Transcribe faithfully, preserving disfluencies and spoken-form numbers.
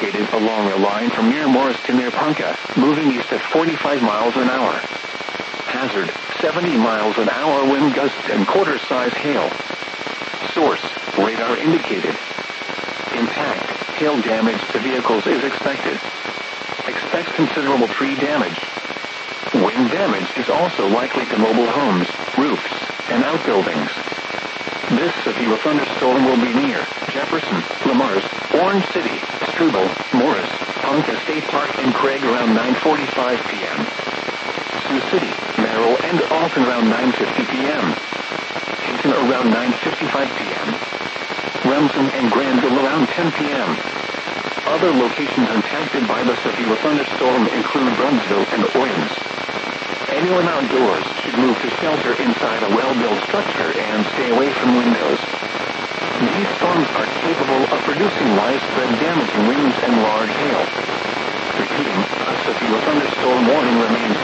indicated along a line from near Morris to near Ponca, moving east at forty-five miles an hour. Hazard, seventy miles an hour wind gusts and quarter-size hail. Source, radar indicated. Impact, hail damage to vehicles is expected. Expects considerable tree damage. Wind damage is also likely to mobile homes, roofs, and outbuildings. This severe thunderstorm will be near Jefferson, Lamars, Orange City, Struble, Morris, Ponca State Park, and Craig around nine forty-five p.m. Sioux City, Merrill, and Alton around nine fifty p.m. Hinton around nine fifty-five p.m. Remsen and Granville around ten p.m. Other locations impacted by the severe thunderstorm include Brunsville and Owens. Anyone outdoors should move to shelter inside a well-built structure and stay away from windows. These storms are capable of producing widespread damaging winds and large hail. Repeating, a severe thunderstorm warning remains